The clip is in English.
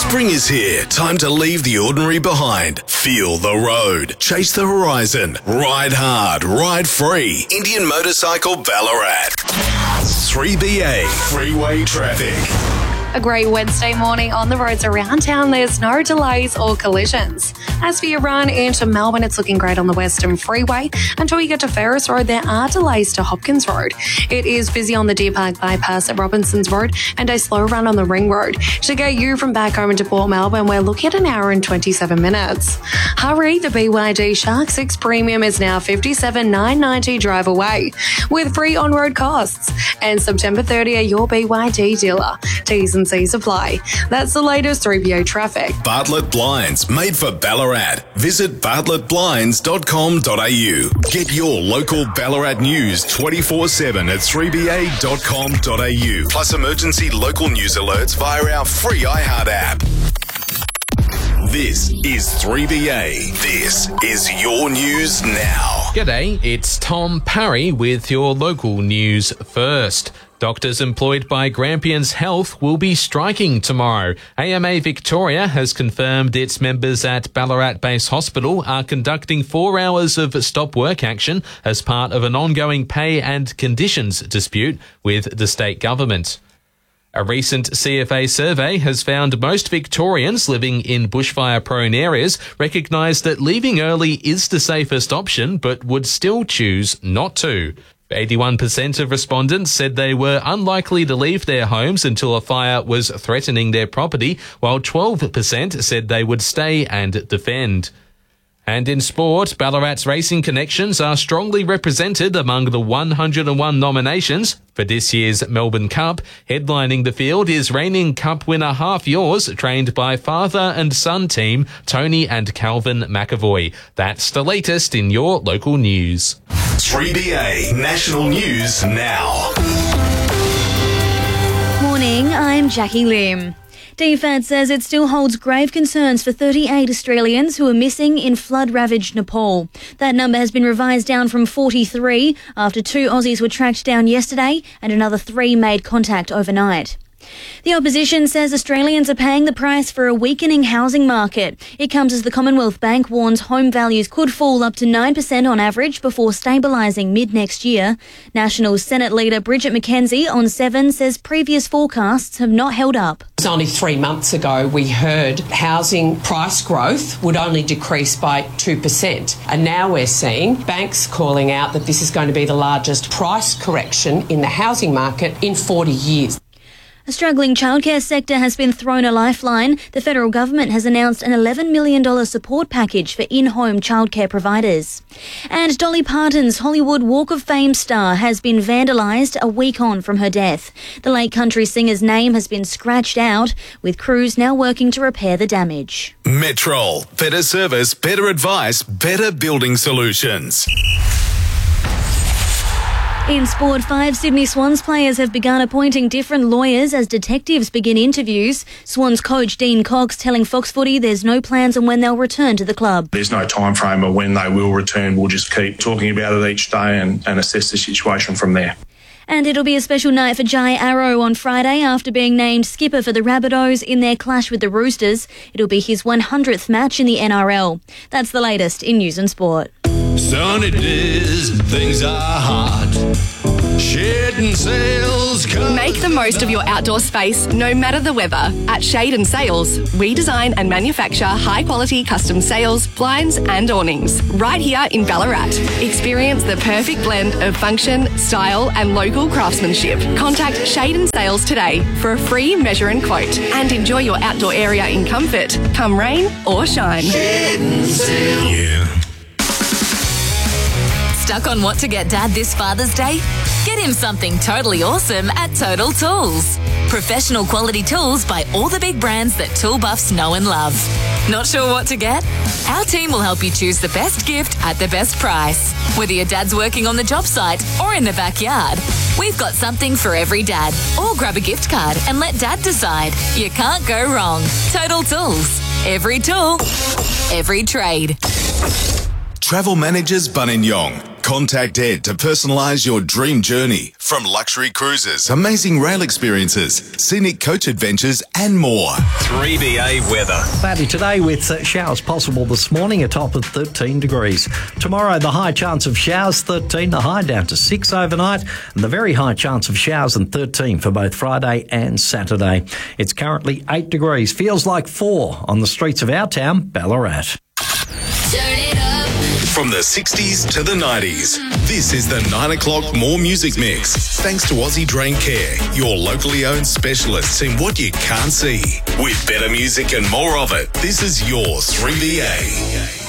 Spring is here. Time to leave the ordinary behind. Feel the road. Chase the horizon. Ride hard. Ride free. Indian Motorcycle Ballarat. 3BA Freeway Traffic. A great Wednesday morning on the roads around town. There's no delays or collisions. As for your run into Melbourne, it's looking great on the Western Freeway. Until you get to Ferris Road, there are delays to Hopkins Road. It is busy on the Deer Park bypass at Robinsons Road and a slow run on the Ring Road. To get you from back home into Port Melbourne, we're looking at an hour and 27 minutes. Hurry, the BYD Shark 6 Premium is now $57,990 drive away with free on-road costs. And September 30 at your BYD dealer. T's and C's apply. That's the latest 3BO traffic. Bartlett Blinds, made for Ballarat. Visit bartlettblinds.com.au. Get your local Ballarat news 24/7 at 3ba.com.au. Plus emergency local news alerts via our free iHeart app. This is 3BA. This is your news now. G'day, it's Tom Parry with your local news first. Doctors employed by Grampians Health will be striking tomorrow. AMA Victoria has confirmed its members at Ballarat Base Hospital are conducting 4 hours of stop work action as part of an ongoing pay and conditions dispute with the state government. A recent CFA survey has found most Victorians living in bushfire-prone areas recognise that leaving early is the safest option, but would still choose not to. 81% of respondents said they were unlikely to leave their homes until a fire was threatening their property, while 12% said they would stay and defend. And in sport, Ballarat's racing connections are strongly represented among the 101 nominations for this year's Melbourne Cup. Headlining the field is reigning Cup winner Half Yours, trained by father and son team Tony and Calvin McAvoy. That's the latest in your local news. 3BA National News Now. Morning, I'm Jackie Lim. DFAT says it still holds grave concerns for 38 Australians who are missing in flood-ravaged Nepal. That number has been revised down from 43 after 2 Aussies were tracked down yesterday and another 3 made contact overnight. The opposition says Australians are paying the price for a weakening housing market. It comes as the Commonwealth Bank warns home values could fall up to 9% on average before stabilising mid-next year. National Senate leader Bridget McKenzie on 7 says previous forecasts have not held up. It was only 3 months ago we heard housing price growth would only decrease by 2%. And now we're seeing banks calling out that this is going to be the largest price correction in the housing market in 40 years. A struggling childcare sector has been thrown a lifeline. The federal government has announced an $11 million support package for in-home childcare providers. And Dolly Parton's Hollywood Walk of Fame star has been vandalised a week on from her death. The late country singer's name has been scratched out, with crews now working to repair the damage. Metrol. Better service, better advice, better building solutions. In sport, 5 Sydney Swans players have begun appointing different lawyers as detectives begin interviews. Swans coach Dean Cox telling Fox Footy there's no plans on when they'll return to the club. There's no time frame of when they will return. We'll just keep talking about it each day and assess the situation from there. And it'll be a special night for Jai Arrow on Friday after being named skipper for the Rabbitohs in their clash with the Roosters. It'll be his 100th match in the NRL. That's the latest in news and sport. Sunny days, things are hard. Shedding sails. Make the most of your outdoor space, no matter the weather. At Shade and Sails, we design and manufacture high-quality custom sails, blinds and awnings right here in Ballarat. Experience the perfect blend of function, style and local craftsmanship. Contact Shade and Sails today for a free measure and quote and enjoy your outdoor area in comfort, come rain or shine. Shade and Sails. Yeah. Stuck on what to get Dad this Father's Day? Get him something totally awesome at Total Tools. Professional quality tools by all the big brands that tool buffs know and love. Not sure what to get? Our team will help you choose the best gift at the best price. Whether your dad's working on the job site or in the backyard, we've got something for every dad. Or grab a gift card and let Dad decide. You can't go wrong. Total Tools. Every tool, every trade. Travel Managers Buninyong. Contact Ed to personalise your dream journey. From luxury cruises, amazing rail experiences, scenic coach adventures and more. 3BA weather. Cloudy today with showers possible this morning, a top of 13 degrees. Tomorrow, the high chance of showers, 13, the high down to 6 overnight, and the very high chance of showers and 13 for both Friday and Saturday. It's currently 8 degrees, feels like 4 on the streets of our town, Ballarat. Turn it up. From the 60s to the 90s, this is the 9 o'clock More Music Mix. Thanks to Aussie Drain Care, your locally owned specialists in what you can't see. With better music and more of it, this is your 3BA.